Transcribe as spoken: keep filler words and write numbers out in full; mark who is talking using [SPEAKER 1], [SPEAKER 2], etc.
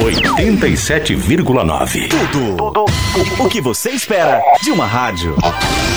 [SPEAKER 1] oitenta e sete vírgula nove.
[SPEAKER 2] Tudo. Tudo o que você espera de uma rádio.